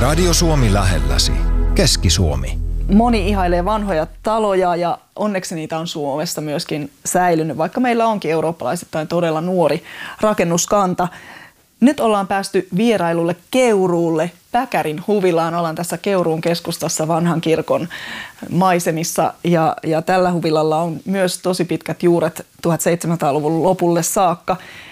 Radio Suomi lähelläsi. Keski-Suomi. Moni ihailee vanhoja taloja ja onneksi niitä on Suomessa myöskin säilynyt, vaikka meillä onkin eurooppalaisittain todella nuori rakennuskanta. Nyt ollaan päästy vierailulle Keuruulle, Päkärin huvilaan. Ollaan tässä Keuruun keskustassa vanhan kirkon maisemissa ja tällä huvilalla on myös tosi pitkät juuret 1700-luvun lopulle saakka.